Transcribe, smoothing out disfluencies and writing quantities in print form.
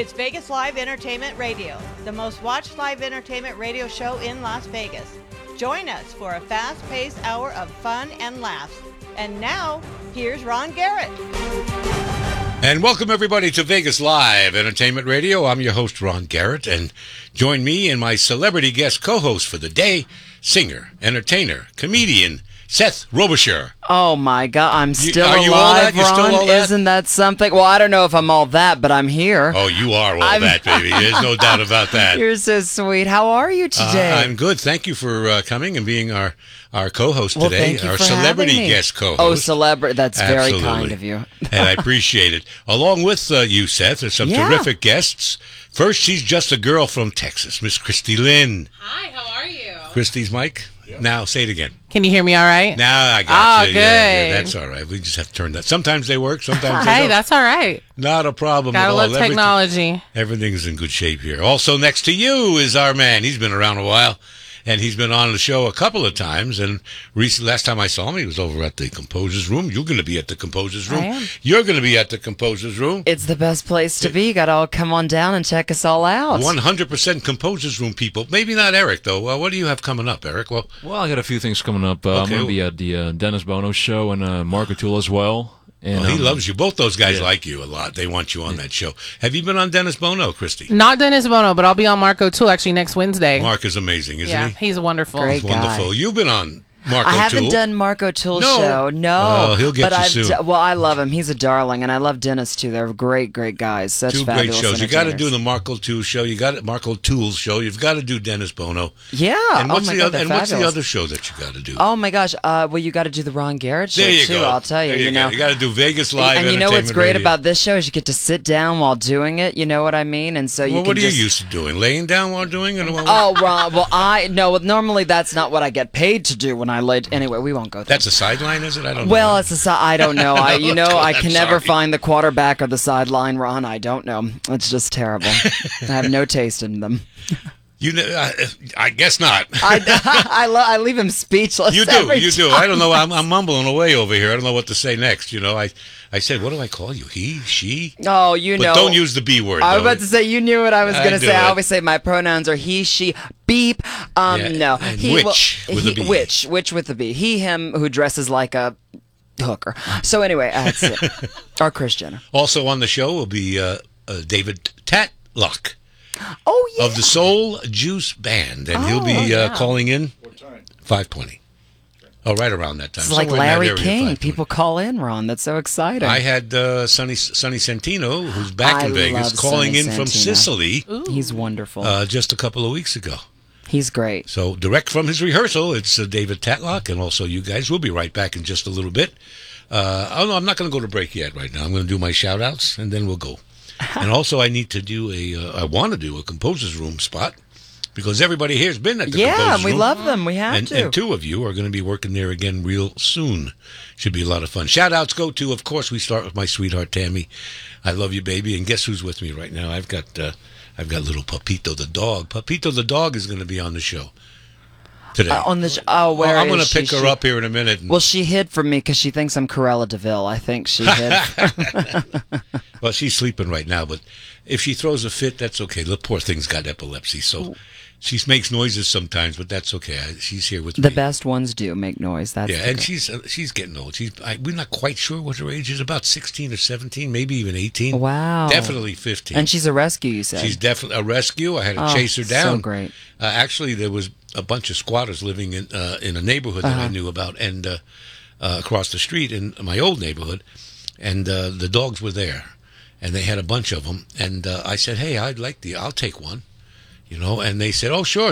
It's Vegas Live Entertainment Radio, the most watched live entertainment radio show in Las Vegas. Join us for a fast-paced hour of fun and laughs. And now, here's Ron Garrett. And welcome, everybody, to Vegas Live Entertainment Radio. I'm your host, Ron Garrett, and join me and my celebrity guest co-host for the day, singer, entertainer, comedian, Seth Robichaux. Oh, my God. I'm still Are you alive, all that? You're Ron. still all that? Isn't that something? Well, I don't know if I'm all that, but I'm here. Oh, you are all that, baby. There's no doubt about that. You're so sweet. How are you today? I'm good. Thank you for coming and being our co-host Well, today, thank you our for celebrity having me. guest co-host. Oh, celebrity. That's very Absolutely. kind of you. And I appreciate it. Along with you, Seth, there's some Yeah. terrific guests. First, she's just a girl from Texas, Miss Christy Lynn. Hi, how are you? Christy's mic? Now, say it again. Can you hear me all right? Now I got you. good. Yeah, that's all right. We just have to turn that. Sometimes they work, sometimes they Hey, don't. that's all right. Not a problem at Gotta all. love technology. Everything's in good shape here. Also next to you is our man. He's been around a while, and he's been on the show a couple of times. And last time I saw him, he was over at the Composer's Room. You're going to be at the Composer's Room. I am. You're going to be at the Composer's Room. It's the best place to be. You got to all come on down and check us all out. 100% Composer's Room people. Maybe not Eric, though. What do you have coming up, Eric? Well, I got a few things coming up. I'm going to be at the Dennis Bono show and Mark O'Toole as well. And he loves you. Both those guys like you a lot. They want you on that show. Have you been on Dennis Bono, Christy? Not Dennis Bono, but I'll be on Mark O'Toole actually next Wednesday. Mark is amazing, isn't yeah, he? he's wonderful. Great. He's wonderful. guy. You've been on Mark I O'Toole. haven't done Mark O'Toole's No. show. No. Oh, he'll get but you soon. well, I love him. He's a darling, and I love Dennis, too. They're great, great guys. Such Two great fabulous shows. You got to do entertainers. the Mark O'Toole show. You got Mark O'Toole's show. You've got to do Dennis Bono. Yeah. And what's oh, my the God, other? they're And what's the fabulous. other show that you got to do? Oh my gosh! Well, you got to do the Ron Garrett show there you too. go. I'll tell you. There You know, you got to do Vegas Live. and you know what's Entertainment great Radio. about this show is you get to sit down while doing it. You know what I mean? And so you Well, can what are just. you used to doing? Laying down while doing it? Oh, Ron. Well, normally that's not what I get paid to do when I lay. Anyway, we won't go there. That's a sideline, is it? I don't know. Well, I don't know. I can never sorry. find the quarterback or the sideline, Ron. I don't know. It's just terrible. I have no taste in them. You know, I guess not. I leave him speechless. You every do. I don't know. I'm mumbling away over here. I don't know what to say next. You know, I said, what do I call you? He, she? Oh, you But know. don't use the B word. I was though. about to say, you knew what I was I going to do say. it. I always say my pronouns are he, she, beep. Yeah, No. and which with a B. Which with a B. He, him, who dresses like a hooker. So anyway, that's it. Or Christian. Also on the show will be David Tatlock Oh, yeah. of the Soul Juice Band, and he'll be calling in 5:20. Oh, right around that time. It's like Somewhere in that Larry area, King. 5:20. People call in, Ron. That's so exciting. I had Sonny Santino, who's back I in Vegas, love calling Sonny in from Santino. Sicily He's wonderful. just a couple of weeks ago. He's great. So direct from his rehearsal, it's David Tatlock, and also you guys. We'll be right back in just a little bit. Oh no, I'm not going to go to break yet right now. I'm going to do my shout-outs, and then we'll go. And also I need to do I want to do a Composer's Room spot, because everybody here has been at the Yeah, Composer's we Room. love them. We have to. And two of you are going to be working there again real soon. Should be a lot of fun. Shout-outs go to, of course, we start with my sweetheart, Tammy. I love you, baby. And guess who's with me right now? I've got little Papito the dog. Papito the dog is going to be on the show today. On the where I'm going is to pick she? her up here in a minute. Well, she hid from me because she thinks I'm Corella DeVille. I think she hid. Well, she's sleeping right now, but if she throws a fit, that's okay. The poor thing's got epilepsy, so she makes noises sometimes, but that's okay. She's here with me. The best ones do make noise. That's Yeah, the and good. she's getting old. We're not quite sure what her age is. About 16 or 17, maybe even 18. Wow. Definitely 15. And she's a rescue, you said. She's definitely a rescue. I had to chase her so down. great. Actually, there was a bunch of squatters living in a neighborhood that I knew about, and across the street in my old neighborhood, and the dogs were there, and they had a bunch of them, and I said, "Hey, I'll take one," and they said, "Oh, sure."